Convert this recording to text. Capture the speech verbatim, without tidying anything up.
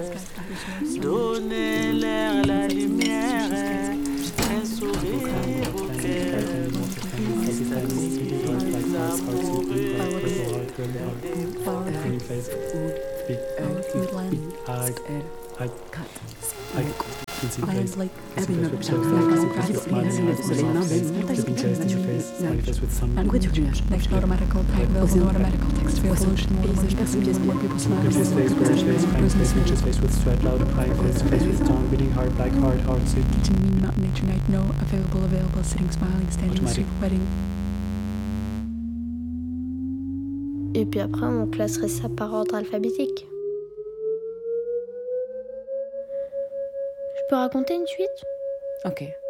Donnez-leur la lumière, un sourire au cœur, des I am like every member of language next automatical type available automatical text for solution more messages more people smile more people face with sweat loud and high face face with tongue beating hard black hard hard suit kitchen mean mountain nature night no available available sitting smiling standing street wedding. Et puis après on classerait ça par ordre alphabétique. Je peux raconter une suite ? Ok.